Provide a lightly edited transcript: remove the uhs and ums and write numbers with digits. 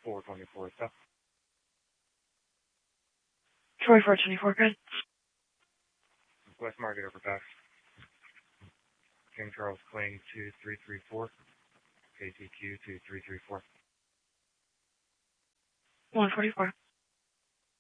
424 stuff. Troy 424, good. West Market overpass. King Charles Claim 2334. KTQ 2334. 144.